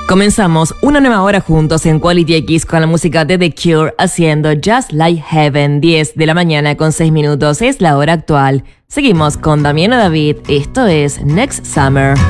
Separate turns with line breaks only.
Comenzamos una nueva hora juntos en Quality X con la música de The Cure haciendo Just Like Heaven. 10 de la mañana con 6 minutos es la hora actual. Seguimos con Damiano David. Esto es Next Summer.